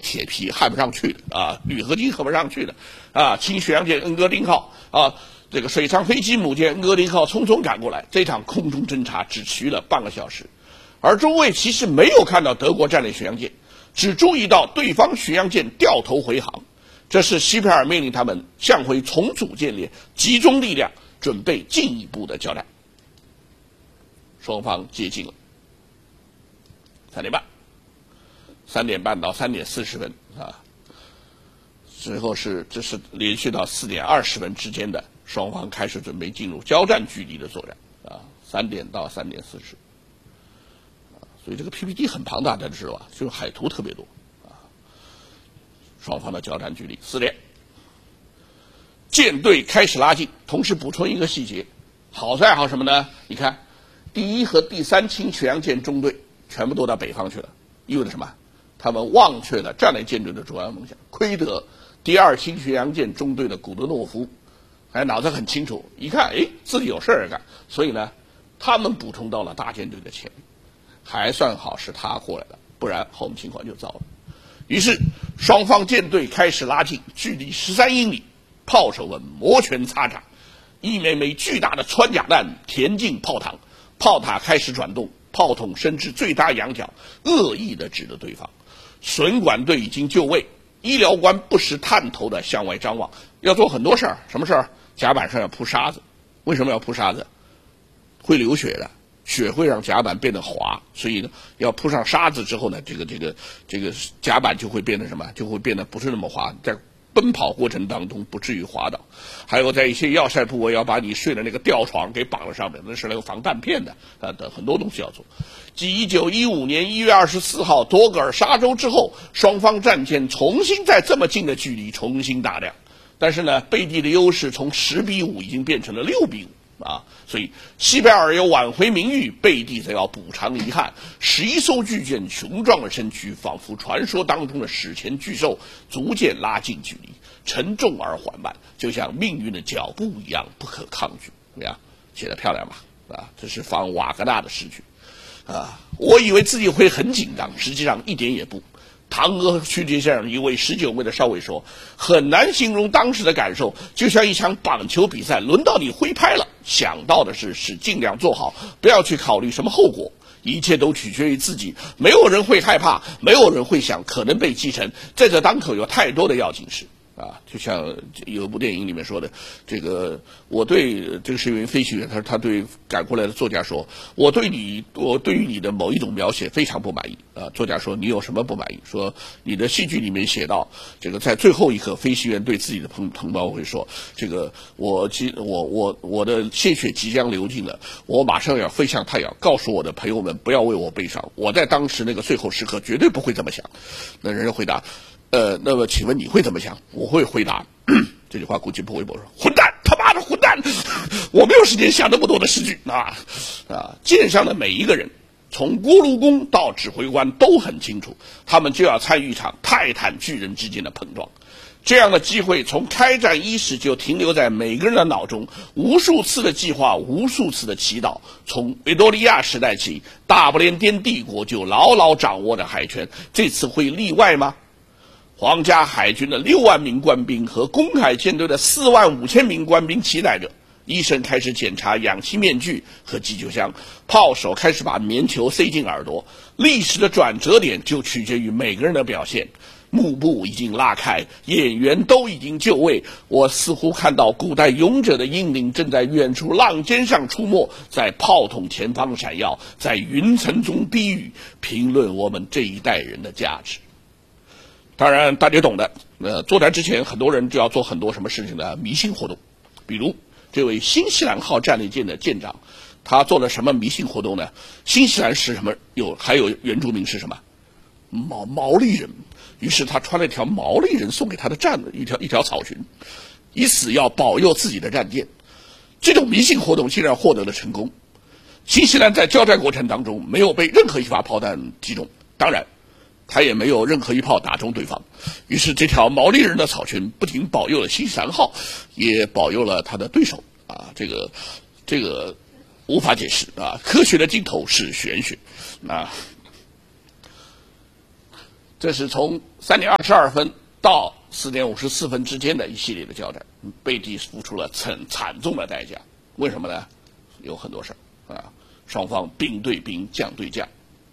铁皮焊不上去的啊，铝合金焊不上去的啊，轻巡洋舰恩格丁号啊，这个水上飞机母舰恩格丁号匆匆赶过来，这场空中侦察只持续了半个小时，而中尉其实没有看到德国战列巡洋舰，只注意到对方巡洋舰掉头回航。这是希佩尔命令他们向回重组舰列，集中力量，准备进一步的交战。双方接近了3点半，3点半到3点40分啊，最后这是连续到4点20分之间的，双方开始准备进入交战距离的作战啊，3点到3点40，所以这个 PPT 很庞大，大家知道吧？就是海图特别多。双方的交战距离4点，舰队开始拉近。同时补充一个细节，好在好什么呢？你看，第1和第3轻巡洋舰中队全部都到北方去了，意味着什么？他们忘却了战列舰队的主要梦想。亏得第2轻巡洋舰中队的古德诺夫还脑子很清楚，一看，哎，自己有事儿干，所以呢，他们补充到了大舰队的前面，还算好是他过来了，不然后面情况就糟了。于是双方舰队开始拉近，距离13英里，炮手们摩拳擦掌，一枚枚巨大的穿甲弹填进炮膛，炮塔开始转动，炮筒伸至最大仰角，恶意地指着对方。损管队已经就位，医疗官不时探头地向外张望，要做很多事儿。什么事儿？甲板上要铺沙子。为什么要铺沙子？会流血的。血会让甲板变得滑，所以呢，要铺上沙子之后呢，这个甲板就会变得什么？就会变得不是那么滑，在奔跑过程当中不至于滑倒。还有在一些要塞部位要把你睡的那个吊床给绑在上面，那是那个防弹片的等很多东西要做。继1915年1月24号多格尔沙洲之后，双方战舰重新在这么近的距离重新打量，但是呢，贝蒂的优势从10比5已经变成了6比5。所以希佩尔要挽回名誉，贝蒂则要补偿遗憾。11艘巨舰雄壮的身躯，仿佛传说当中的史前巨兽，逐渐拉近距离，沉重而缓慢，就像命运的脚步一样不可抗拒。怎么样？写得漂亮吧？这是仿瓦格纳的诗句。我以为自己会很紧张，实际上一点也不。唐阿区间上一位19位的少尉说，很难形容当时的感受，就像一场棒球比赛，轮到你挥拍了，想到的是尽量做好，不要去考虑什么后果，一切都取决于自己，没有人会害怕，没有人会想可能被击沉，在这当口有太多的要紧事。就像有一部电影里面说的，这个我对这个是一位飞行员，他对赶过来的作家说，我对于你的某一种描写非常不满意作家说，你有什么不满意？说你的戏剧里面写到，这个在最后一刻，飞行员对自己的同胞会说，这个我的鲜血即将流尽了，我马上要飞向太阳，告诉我的朋友们不要为我悲伤，我在当时那个最后时刻绝对不会这么想。那人家回答，那么请问你会怎么想？我会回答这句话估计不会说混蛋，他妈的混蛋，我没有时间想那么多的诗句舰上的每一个人，从锅炉工到指挥官都很清楚，他们就要参与一场泰坦巨人之间的碰撞。这样的机会从开战伊始就停留在每个人的脑中，无数次的计划，无数次的祈祷。从维多利亚时代起，大不列颠帝国就牢牢掌握着海权，这次会例外吗？皇家海军的6万名官兵和公海舰队的4万5千名官兵期待着。医生开始检查氧气面具和急救箱，炮手开始把棉球塞进耳朵。历史的转折点就取决于每个人的表现。幕布已经拉开，演员都已经就位，我似乎看到古代勇者的英灵正在远处浪尖上出没，在炮筒前方闪耀，在云层中低语，评论我们这一代人的价值。当然大家懂的，作战之前很多人就要做很多什么事情的迷信活动，比如这位新西兰号战列舰的舰长，他做了什么迷信活动呢？新西兰是什么？还有原住民是什么？毛利人。于是他穿了一条毛利人送给他的一条草裙，以此要保佑自己的战舰。这种迷信活动竟然获得了成功。新西兰在交战过程当中没有被任何一发炮弹击中，当然他也没有任何一炮打中对方。于是这条毛利人的草裙不仅保佑了新西兰号，也保佑了他的对手这个无法解释科学的尽头是玄学这是从 3点22分到4点54分之间的一系列的交战，贝蒂付出了惨重的代价。为什么呢？有很多事儿啊，双方兵对兵，将对将。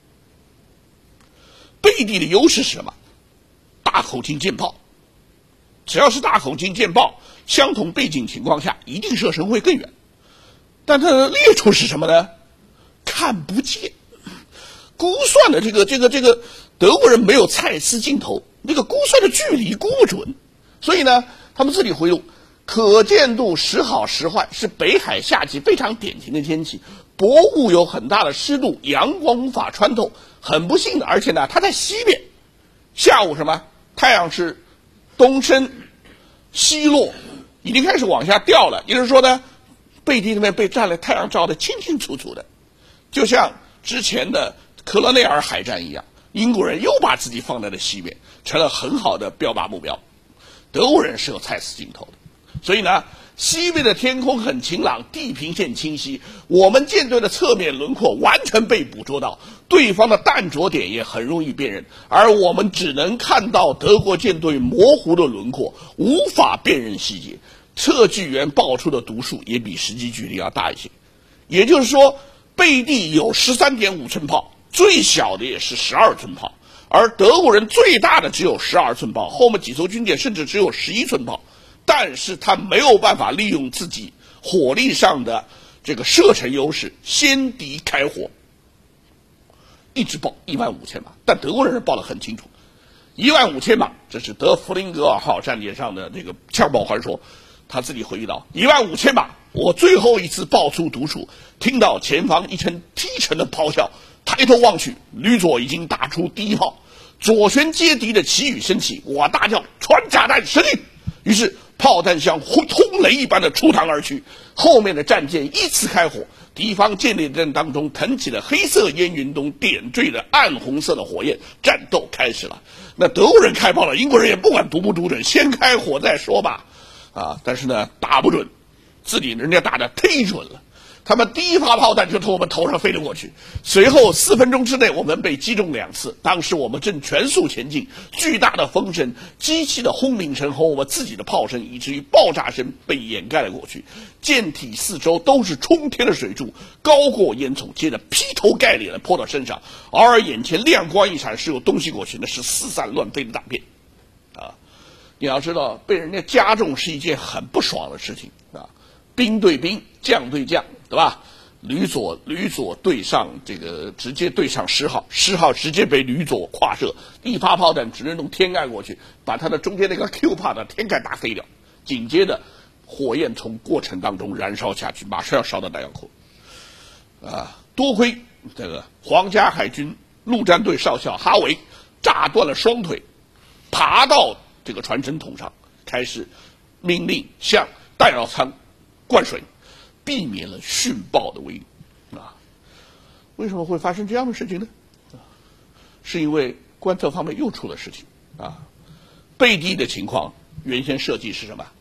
贝蒂的优势是什么？大口径舰炮。只要是大口径舰炮，相同背景情况下，一定射程会更远。但它的劣处是什么呢？看不见。估算的这个德国人没有蔡司镜头，那个估算的距离估不准，所以呢，他们自己回路可见度时好时坏，是北海夏季非常典型的天气。薄雾有很大的湿度，阳光无法穿透。很不幸的，而且呢，它在西边。下午什么？太阳是东升西落，已经开始往下掉了。也就是说呢，贝蒂那边被太阳照得清清楚楚的，就像之前的克罗内尔海战一样，英国人又把自己放在了西边，成了很好的标靶目标。德国人是有蔡司镜头的，所以呢，西边的天空很晴朗，地平线清晰，我们舰队的侧面轮廓完全被捕捉到，对方的弹着点也很容易辨认，而我们只能看到德国舰队模糊的轮廓，无法辨认细节。测距员报出的读数也比实际距离要大一些，也就是说，贝蒂有13.5寸炮，最小的也是12寸炮，而德国人最大的只有12寸炮，后面几艘军舰甚至只有11寸炮。但是他没有办法利用自己火力上的这个射程优势，先敌开火，一直报15000码，但德国人报得很清楚，15000码，这是德弗林格尔号战舰上的这个枪炮还说，他自己回忆到15000码，我最后一次报出读数，听到前方一声踢沉的咆哮，抬头望去，吕佐已经打出第一炮，左旋接敌的旗语升起，我大叫传炸弹司令，于是炮弹像轰雷一般的出膛而去，后面的战舰依次开火，敌方舰列阵当中腾起了黑色烟云中点缀的暗红色的火焰，战斗开始了。那德国人开炮了，英国人也不管读不读准，先开火再说吧。但是呢，打不准，自己人家打得忒准了。他们第一发炮弹就从我们头上飞了过去，随后4分钟之内我们被击中2次。当时我们正全速前进，巨大的风声、机器的轰鸣声和我们自己的炮声以至于爆炸声被掩盖了过去。舰体四周都是冲天的水柱，高过烟囱，接着劈头盖脸的泼到身上，偶尔眼前亮光一闪，是有东西过去，那是四散乱飞的大便。你要知道，被人家加重是一件很不爽的事情啊！兵对兵，将对将，对吧？吕佐对上这个直接对上10号，10号直接被吕佐跨射，一发炮弹只能从天盖过去，把他的中间那个 Q 炮的天盖打飞掉。紧接着，火焰从过程当中燃烧下去，马上要烧到弹药库。多亏这个皇家海军陆战队少校哈维炸断了双腿，爬到这个传声筒上，开始命令向弹药舱灌水，避免了殉爆的危机。为什么会发生这样的事情呢？是因为观测方面又出了事情贝蒂的情况原先设计是什么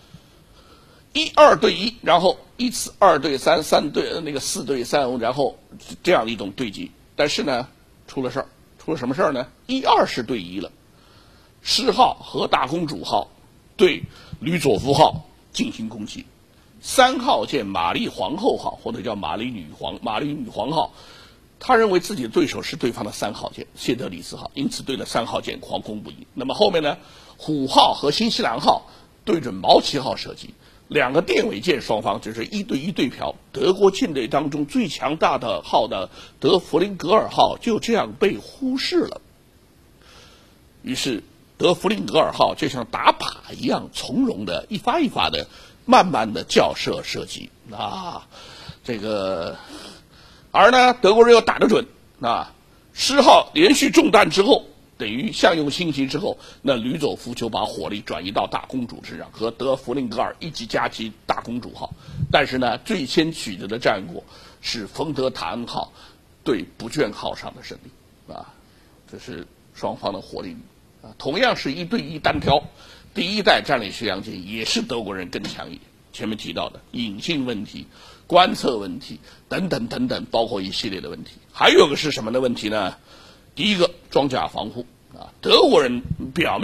？1-2对1，然后依次2对3、3对4对3，然后这样一种对击。但是呢，出了事儿，出了什么事儿呢？1、2是对1了。10号和大公主号对吕佐夫号进行攻击，3号舰玛丽皇后号或者叫玛丽女皇号，他认为自己的对手是对方的3号舰谢德里斯号，因此对了3号舰狂攻不已。那么后面呢，虎号和新西兰号对准毛奇号射击，2个电尾舰双方就是1对1对漂，德国舰队当中最强大的号的德弗林格尔号就这样被忽视了。于是德弗林格尔号就像打靶一样，从容的一发一发的慢慢的校射射击而呢德国人又打得准10号连续中弹之后，等于相用星级之后，那吕佐夫就把火力转移到大公主身上，和德弗林格尔一起夹击大公主号。但是呢，最先取得的战果是冯德塔恩号对不倦号上的胜利这是双方的火力同样是1对1单挑，第一代战略巡洋舰也是德国人更强一点。前面提到的引信问题、观测问题等等等等，包括一系列的问题。还有个是什么的问题呢？第一个，装甲防护德国人表面